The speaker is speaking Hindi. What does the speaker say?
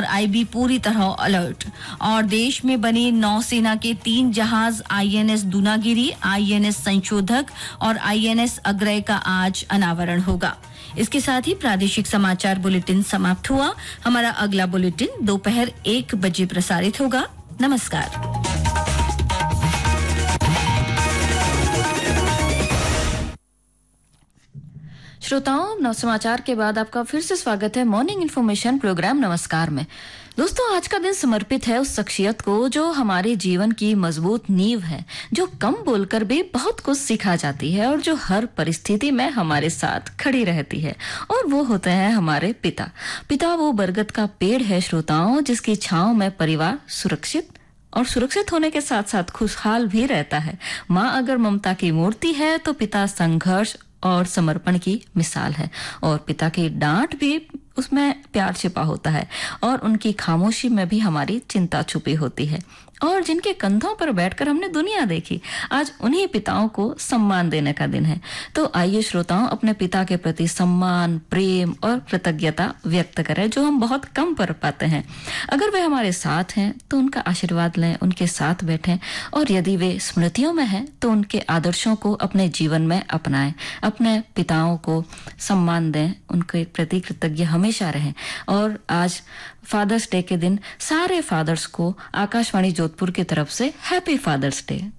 आईबी पूरी तरह अलर्ट। और देश में बने नौसेना के 3 जहाज आईएनएस दूनागिरी, आईएनएस संशोधक और आईएनएस अग्रय का आज अनावरण होगा। इसके साथ ही प्रादेशिक समाचार बुलेटिन समाप्त हुआ। हमारा अगला बुलेटिन दोपहर 1 बजे प्रसारित होगा। नमस्कार। श्रोताओं, नव समाचार के बाद आपका फिर से स्वागत है मॉर्निंग इन्फॉर्मेशन प्रोग्राम नमस्कार में। दोस्तों, आज का दिन समर्पित है उस शख्सियत को जो हमारे जीवन की मजबूत नींव है, जो कम बोलकर भी बहुत कुछ सिखा जाती है और जो हर परिस्थिति में हमारे साथ खड़ी रहती है, और वो होते हैं हमारे पिता। पिता वो बरगद का पेड़ है श्रोताओं, जिसकी छांव में परिवार सुरक्षित होने के साथ साथ खुशहाल भी रहता है। माँ अगर ममता की मूर्ति है तो पिता संघर्ष और समर्पण की मिसाल है, और पिता की डांट भी उसमें प्यार छिपा होता है, और उनकी खामोशी में भी हमारी चिंता छुपी होती है। और जिनके कंधों पर बैठकर हमने दुनिया देखी, आज उन्हीं पिताओं को सम्मान देने का दिन है। तो आइए श्रोताओं, अपने पिता के प्रति सम्मान, प्रेम और कृतज्ञता व्यक्त करें, जो हम बहुत कम कर पाते हैं। अगर वे हमारे साथ हैं तो उनका आशीर्वाद लें, उनके साथ बैठें, और यदि वे स्मृतियों में हैं तो उनके आदर्शों को अपने जीवन में अपनाएं। अपने पिताओं को सम्मान दें, उनके प्रति कृतज्ञ हमेशा रहें। और आज फादर्स डे के दिन सारे फादर्स को आकाशवाणी जोधपुर की तरफ से हैप्पी फादर्स डे।